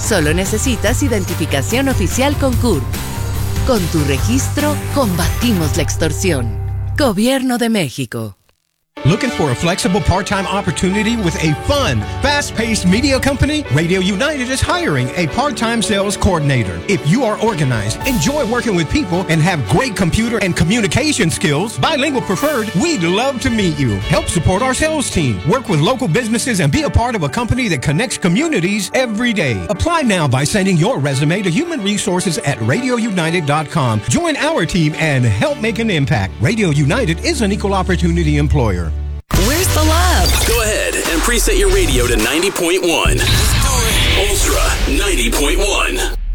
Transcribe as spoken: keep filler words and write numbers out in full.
Solo necesitas identificación oficial con C U R P. Con tu registro, combatimos la extorsión. Gobierno de México. Looking for a flexible part-time opportunity with a fun, fast-paced media company? Radio United is hiring a part-time sales coordinator. If you are organized, enjoy working with people, and have great computer and communication skills, bilingual preferred, we'd love to meet you. Help support our sales team, work with local businesses, and be a part of a company that connects communities every day. Apply now by sending your resume to human resources at radio united dot com. Join our team and help make an impact. Radio United is an equal opportunity employer. Where's the love? Go ahead and preset your radio to ninety point one. Ultra ninety point one.